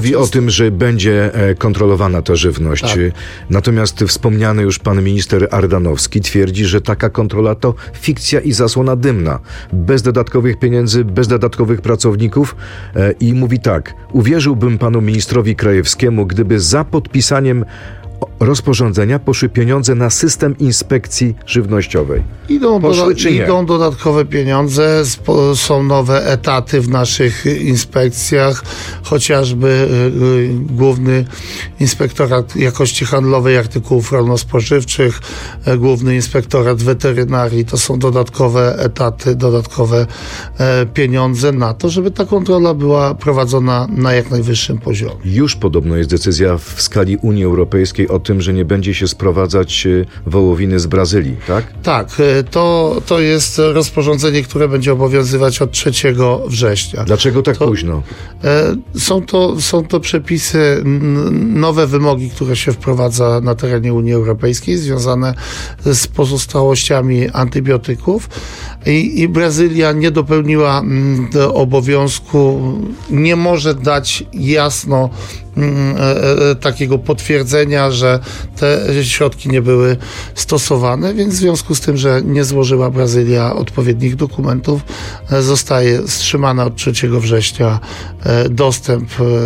Mówi o tym, że będzie kontrolowana ta żywność. Tak. Natomiast wspomniany już pan minister Ardanowski twierdzi, że taka kontrola to fikcja i zasłona dymna. Bez dodatkowych pieniędzy, bez dodatkowych pracowników. I mówi tak: uwierzyłbym panu ministrowi Krajewskiemu, gdyby za podpisaniem rozporządzenia poszły pieniądze na system inspekcji żywnościowowej. Idą dodatkowe pieniądze, są nowe etaty w naszych inspekcjach, chociażby Główny Inspektorat Jakości Handlowej Artykułów Rolno-Spożywczych, Główny Inspektorat Weterynarii. To są dodatkowe etaty, dodatkowe pieniądze na to, żeby ta kontrola była prowadzona na jak najwyższym poziomie. Już podobno jest decyzja w skali Unii Europejskiej o tym, że nie będzie się sprowadzać wołowiny z Brazylii, tak? Tak, to jest rozporządzenie, które będzie obowiązywać od 3 września. Dlaczego tak późno? Są to przepisy, nowe wymogi, które się wprowadza na terenie Unii Europejskiej, związane z pozostałościami antybiotyków i Brazylia nie dopełniła obowiązku, nie może dać jasno takiego potwierdzenia, że te środki nie były stosowane, więc w związku z tym, że nie złożyła Brazylia odpowiednich dokumentów, zostaje wstrzymana od 3 września dostęp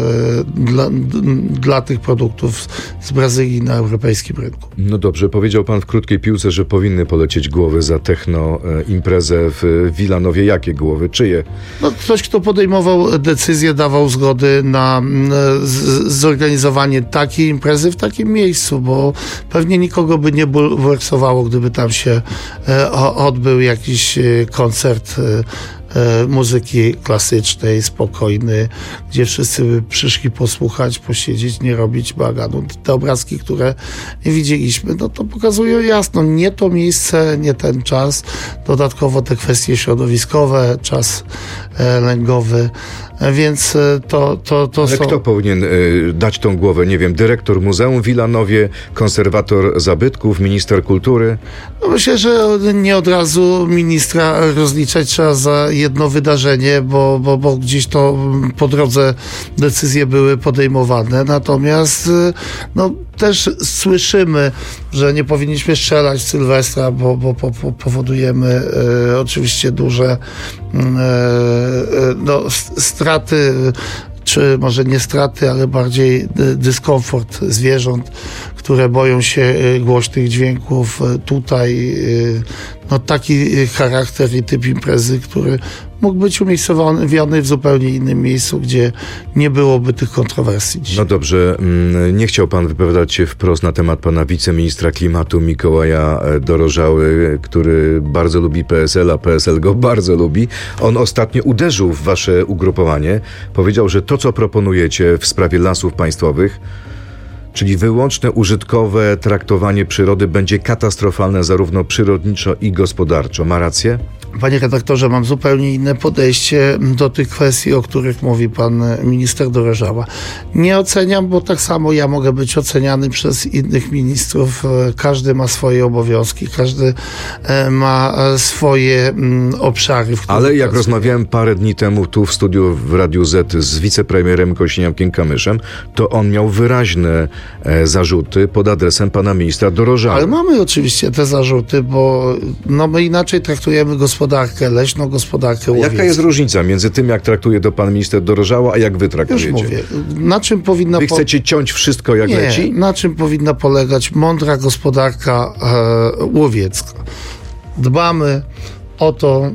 dla tych produktów z Brazylii na europejskim rynku. No dobrze, powiedział pan w krótkiej piłce, że powinny polecieć głowy za techno imprezę w Wilanowie. Jakie głowy? Czyje? No, ktoś, kto podejmował decyzję, dawał zgody na zorganizowanie takiej imprezy w takim miejscu, bo pewnie nikogo by nie bulwersowało, gdyby tam się odbył jakiś koncert muzyki klasycznej, spokojny, gdzie wszyscy by przyszli posłuchać, posiedzieć, nie robić bałaganu. Te obrazki, które widzieliśmy, no to pokazują jasno, nie to miejsce, nie ten czas. Dodatkowo te kwestie środowiskowe, czas lęgowy, więc to Ale są... kto powinien dać tą głowę? Nie wiem, dyrektor Muzeum w Wilanowie, konserwator zabytków, minister kultury? No myślę, że nie od razu ministra rozliczać trzeba za jedno wydarzenie, bo gdzieś to po drodze decyzje były podejmowane. Natomiast no, też słyszymy, że nie powinniśmy strzelać w Sylwestra, bo powodujemy oczywiście duże straty, czy może nie straty, ale bardziej dyskomfort zwierząt, które boją się głośnych dźwięków. Tutaj taki charakter i typ imprezy, który mógł być umiejscowiony w zupełnie innym miejscu, gdzie nie byłoby tych kontrowersji. No dobrze, nie chciał pan wypowiadać się wprost na temat pana wiceministra klimatu Mikołaja Dorożały, który bardzo lubi PSL, a PSL go bardzo lubi. On ostatnio uderzył w wasze ugrupowanie. Powiedział, że to, co proponujecie w sprawie lasów państwowych, czyli wyłączne użytkowe traktowanie przyrody, będzie katastrofalne zarówno przyrodniczo i gospodarczo. Ma rację? Panie redaktorze, mam zupełnie inne podejście do tych kwestii, o których mówi pan minister Dorożała. Nie oceniam, bo tak samo ja mogę być oceniany przez innych ministrów. Każdy ma swoje obowiązki, każdy ma swoje obszary. Ale jak rozmawiałem parę dni temu tu w studiu w Radiu Z z wicepremierem Kosiniakiem-Kamyszem, to on miał wyraźne zarzuty pod adresem pana ministra Dorożały. Ale mamy oczywiście te zarzuty, bo my inaczej traktujemy gospodarkę leśną, gospodarkę łowiecką. Jaka jest różnica między tym, jak traktuje to pan minister Dorożała, a jak wy traktujecie? Już mówię. Na czym powinna... Wy chcecie ciąć wszystko jak leci? Na czym powinna polegać mądra gospodarka łowiecka? Dbamy o to,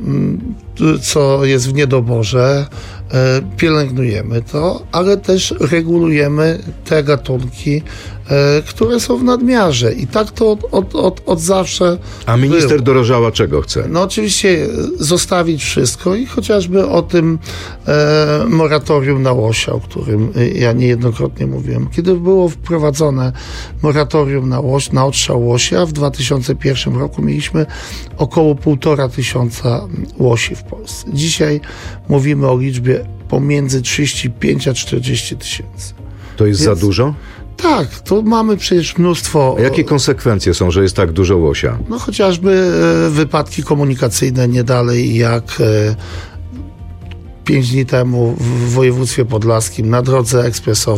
co jest w niedoborze, pielęgnujemy to, ale też regulujemy te gatunki, które są w nadmiarze. I tak to od zawsze A minister było. Dorożała czego chce? No oczywiście zostawić wszystko i chociażby o tym moratorium na łosia, o którym ja niejednokrotnie mówiłem. Kiedy było wprowadzone moratorium na odstrzał łosia, w 2001 roku mieliśmy około 1500 łosi w Polsce. Dzisiaj mówimy o liczbie pomiędzy 35 a 40 tysięcy. To jest za dużo? Tak, to mamy przecież mnóstwo... A jakie konsekwencje są, że jest tak dużo łosia? No chociażby wypadki komunikacyjne nie dalej jak 5 dni temu w województwie podlaskim na drodze ekspresowej